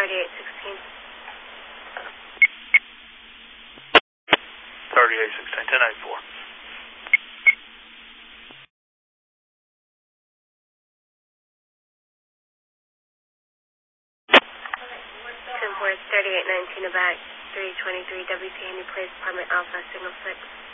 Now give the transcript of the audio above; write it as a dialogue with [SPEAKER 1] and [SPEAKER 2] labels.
[SPEAKER 1] 3816.
[SPEAKER 2] 3816, 1084.
[SPEAKER 1] 3819 about 323 WPN, Police Department Alpha, signal 6.